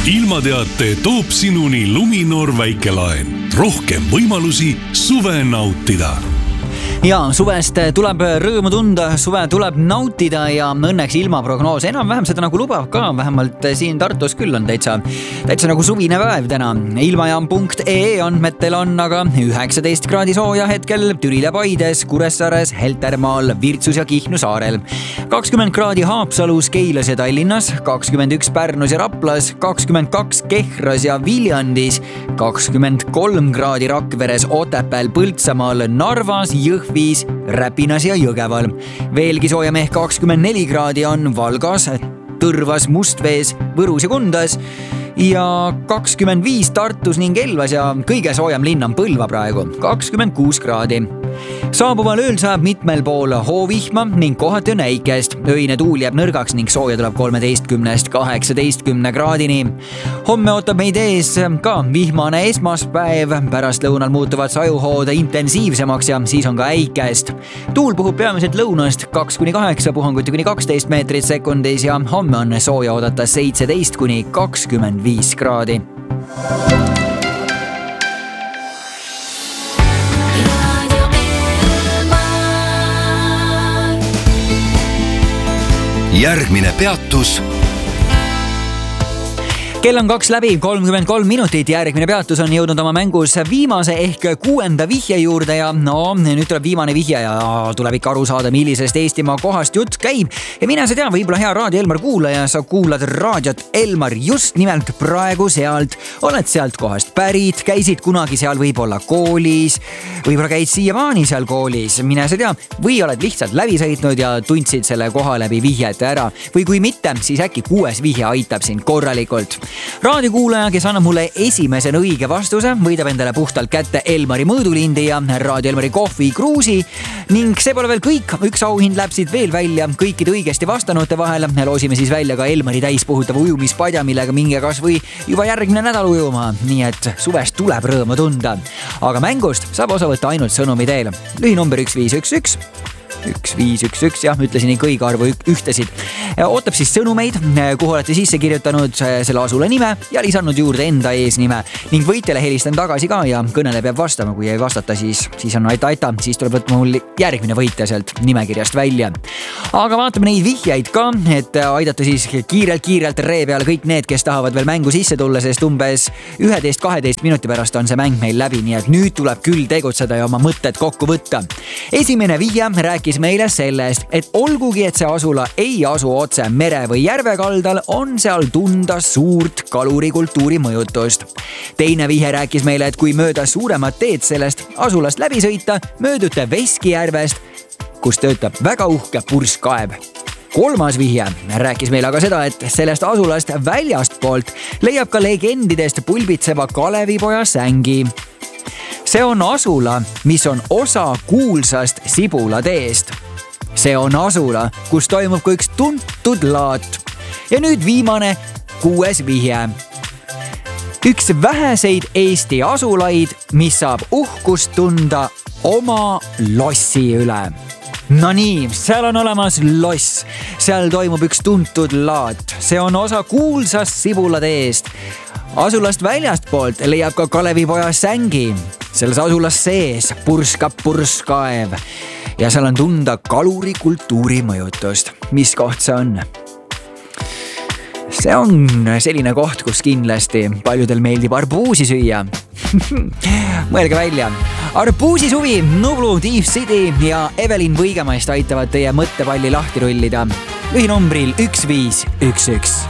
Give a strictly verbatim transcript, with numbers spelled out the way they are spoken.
ilmateate toob sinuni Luminor väikelaen. Rohkem võimalusi suve nautida. Ja suvest tuleb rõõmu tunda, suve tuleb nautida ja õnneks ilmaprognoos enam-vähem seda nagu lubab ka, vähemalt siin Tartus küll on täitsa, täitsa nagu suvine päev täna. Ilmajaam punkt ee andmetel on aga üheksateist kraadi sooja hetkel Türil ja Paides, Kuressaares, Heltermaal, Virtsus ja Kihnu saarel. kakskümmend kraadi Haapsalus, Keilas ja Tallinnas, kakskümmend üks Pärnus ja Raplas, kakskümmend kaks Kehras ja Viljandis, kakskümmend kolm kraadi Rakveres, Otepääl, Põltsamaal, Narvas, Jõhvis, Räpinas ja Jõgeval. Veelgi soojem ehk kakskümmend neli kraadi on Valgas, Tõrvas, Mustvees, Võrus ja Kundas ja kakskümmend viis Tartus ning Elvas ja kõige soojem linn on Põlva praegu, kakskümmend kuus kraadi. Saabuval ööl saab mitmel pool hoovihma ning kohati on äikest. Öine tuul jääb nõrgaks ning sooja tuleb kolmeteistkümnest kaheksateistkümne kraadini. Homme ootab meid ees ka vihmane esmaspäev. Pärast lõunal muutuvad sajuhood intensiivsemaks ja siis on ka äikest. Tuul puhub peamiselt lõunast kaks kuni kaheksa, puhanguti kuni kaksteist meetrit sekundis ja homme on sooja oodata seitseteist kuni kakskümmend viis kraadi. Järgmine peatus. Kell on kaks läbi, kolmkümmend kolm minutit. Järgmine peatus on jõudnud oma mängus viimase ehk kuuenda vihje juurde ja no nüüd tuleb viimane vihje ja tuleb ikka aru saada, millisest Eestimaa kohast jutt käib. Ja mine sa tea, võib-olla hea Raadio Elmar kuulaja, sa kuulad raadiot Elmar just nimelt praegu sealt. Oled sealt kohast pärit, käisid kunagi seal võib-olla koolis, võib-olla käid siiamaani seal koolis, mine sa tea, või oled lihtsalt läbi sõitnud ja tundsid selle koha läbi vihjete ära. Või kui mitte, siis äkki kuues vihje aitab sind korralikult. Raadiokuulaja, kes annab mulle esimesena õige vastuse, võidab endale puhtalt kätte Elmari mõõdulindi ja Raadio Elmari kohvi kruusi. Ning see pole veel kõik, üks auhind läheb siit veel välja kõikide õigesti vastanute vahel. Loosime siis välja ka Elmari täispuhutava ujumispadja, millega minge kas või juba järgmine nädal ujuma. Nii et suvest tuleb rõõmu tunda. Aga mängust saab osa võtta ainult sõnumi teel. Lühinumber üks viis üks üks. üks viis üks üks, jah, ütlesin ikka õige arvu ühtesid. Ootab siis sõnumeid, kuhu olete sisse kirjutanud selle asula nime ja lisanud juurde enda eesnime. Ning võitjale helistan tagasi ka ja kõnele peab vastama. Kui ei vastata, siis, siis on aita-aita. Siis tuleb võtma mul järgmine võitja sealt nimekirjast välja. Aga vaatame neid vihjeid ka, et aidata siis kiirelt-kiirelt ree peale kõik need, kes tahavad veel mängu sisse tulla, sest umbes üheteist kaheteist minuti pärast on see mäng meil läbi. Nii et nüüd tuleb küll tegutseda ja oma mõtted kokku võtta. Esimene vihje rääkis meile sellest, et olgugi, et see asula ei asu otse mere või järve kaldal, on seal tunda suurt kalurikultuuri mõjutust. Teine vihje rääkis meile, et kui mööda suuremat teed sellest asulast läbi sõita, möödute Veskijärvest, kus töötab väga uhke purskkaev. Kolmas vihje rääkis meile aga seda, et sellest asulast väljast poolt leiab ka legendidest pulbitseva Kalevipoja sängi. See on asula, mis on osa kuulsast Sibulateest. See on asula, kus toimub ka üks tuntud laat. Ja nüüd viimane, kuues vihje. Üks väheseid Eesti asulaid, mis saab uhkust tunda oma lossi üle. No nii, seal on olemas loss. Seal toimub üks tuntud laat. See on osa kuulsast Sibulateest. Asulast väljast poolt leiab ka Kalevipoja sängi. Selles asulas sees purskab purskkaev ja seal on tunda kalurikultuuri mõjutust. Mis koht see on? See on selline koht, kus kindlasti paljudel meeldib arbuusi süüa. Mõelge välja. Arbuusi suvi, Nublu, Deep City ja Evelin Võigemaist aitavad teie mõttepalli lahti rullida. Lühinumbril üks viis üks üks.